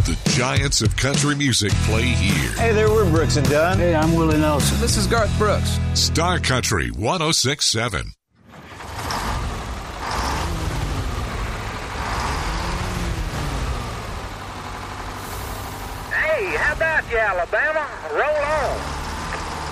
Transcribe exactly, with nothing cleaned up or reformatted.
The giants of country music play here. Hey there, we're Brooks and Dunn. Hey, I'm Willie Nelson. This is Garth Brooks. Star Country one oh six point seven. Hey, how about you, Alabama? Roll on.